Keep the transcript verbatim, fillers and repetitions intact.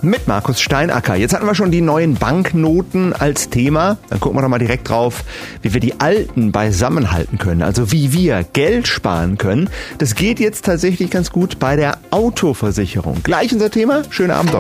mit Markus Steinacker. Jetzt hatten wir schon die neuen Banknoten als Thema. Dann gucken wir doch mal direkt drauf, wie wir die alten beisammenhalten können. Also wie wir Geld sparen können. Das geht jetzt tatsächlich ganz gut bei der Autoversicherung. Gleich unser Thema. Schönen Abend euch.